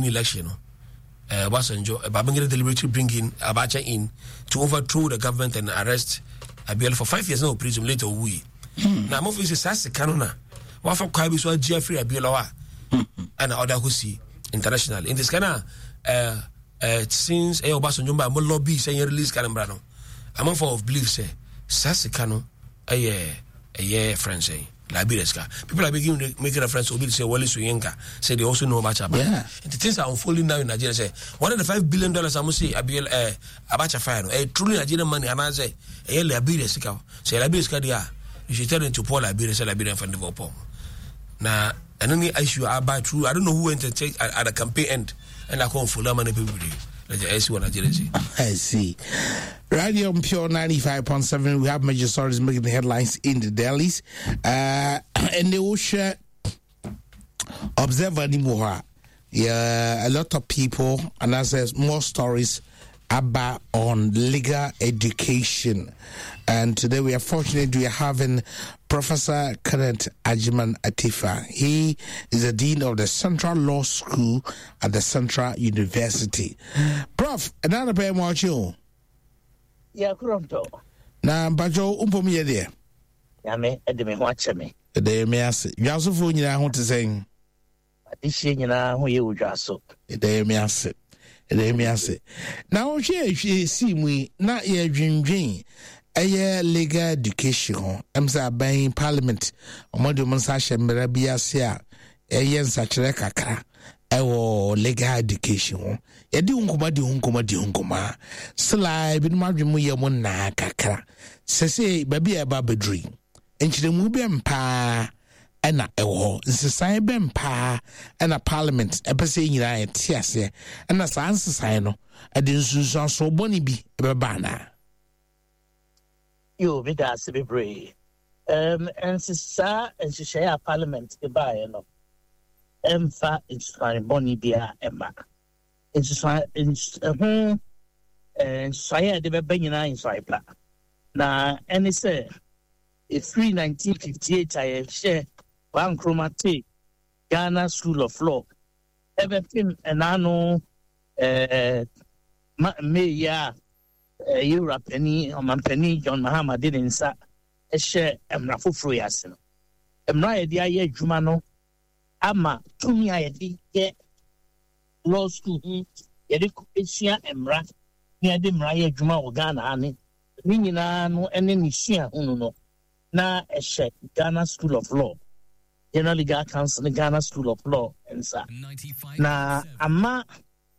win election. Obasanjo, Babangida deliberately bring in Abacha in to overthrow the government and arrest Abiola for 5 years. No prison later we. Now, more is a canona. What for Kwabi so Jeffrey Abiola and other who see international in this kind of since Obasanjo ba mo lobby say release Kanembrano. I'm on for of belief say Sasikano a friend say Liberia. People are beginning to make reference to say Wally Suyenka say they also know about Abacha. Yeah. And the things are unfolding now in Nigeria. Say $105 billion I must say Abacha fire. Truly Nigerian money and I say Liberia Sika. Say Liberia dia. You should tell them to Paul Liberia say Liberia from Liverpool. Now and any issue about true. I don't know who went to take at the campaign end and I can't follow many people. I see. Radio Pure 95.7. We have major stories making the headlines in the dailies. And they will share Observer anymore. Yeah, a lot of people, and as there's more stories about on legal education. And today we are fortunate we are having Professor Kenneth Ajiman Atifa. He is the Dean of the Central Law School at the Central University. Prof, another pair more you. Yeah, Kuronto. Na Bajo Umpomi there. Yame, Edme, watch me. The day me ask. You also phone you want to say. This year, you know, who you just so. The day me ask. Now, she see me not your dream. Legal education. I'm saying Parliament. Omodumun Sasha Merabiasia. Sachre Kakra. Legal education. Yadi unkuma. Sly bin Madrimu Yamuna Kakra. Sese, baby a babedri. And she the pa. And society bempa and a parliament saying I tears and as answer sign I didn't so bonny be a banner. You be that to be brave. And sister and she share parliament the buy no. Emfa is fine bonny be Emma. It's fine and so I the Benina in Swipla. Now, and it's a 1958 I share. One chromatic Ghana School of Law. Everything and I know Europe penny or Mampeni John Mahama didn't say a share Emra Fufuyasin. Emra dia ye Jumano Ama Tumi I get law school Yedikusia Emra near the Mraya Juma or Ghana Annie. Nina no and then Shia Uno. Na a share Ghana School of Law. General Legal Council, the Ghana School of Law, and so. Na ama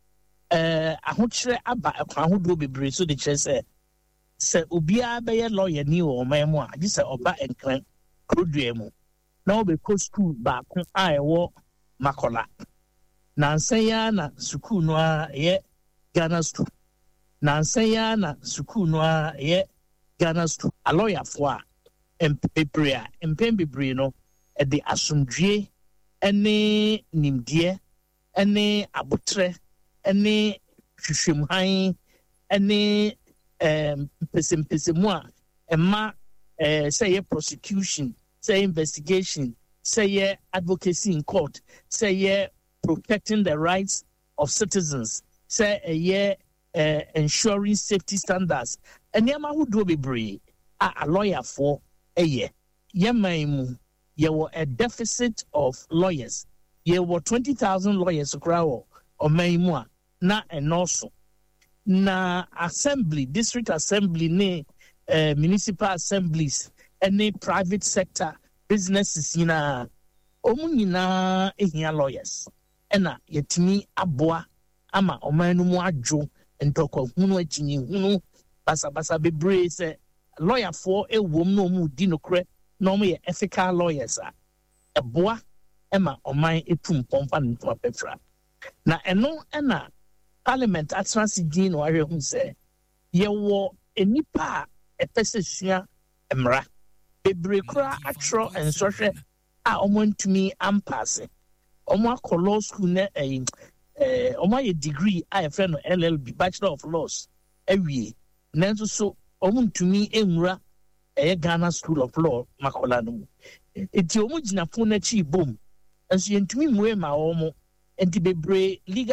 ahotre aba akwa ho do bebre so de kire se obia be ye lawyer ni o memo a ji se oba enkran krodua mu na obe ko school ba ko a ewo makola na nsanya na school no a ye Ghana School na nsanya na school no a ye Ghana School a lawyer for a empembebre no the asumdue ene nimdie ene abotre ene hwehwemhan ene pesempesemu a ema say prosecution say investigation say advocacy in court say protecting the rights of citizens say ensuring safety standards ene ma hodo bebre a lawyer for yemaimu there were a deficit of lawyers. There were 20,000 lawyers or Maimua, na and also. Na assembly, district assembly, ne municipal assemblies, any private sector businesses, omunina ehia lawyers. Ena yetimi aboa ama omanumu ajo entoko hunu echini hunu basa bebre se lawyer for a woman no mu dinokre. Normally ethical lawyers are a boa Emma or my etum pompa into a petra. Na eno ena parliament at Transidine or who say ye wo a nipa a pessia emra. Bebrekra atro and social are omon to me am passing. Oma law school a degree I have friend LLB Bachelor of Laws every Nanzo so omun to me emra. Ghana School of Law, Macolano. It's your Mujina Puna Chi boom, and so you to me, my omo, and to be legal.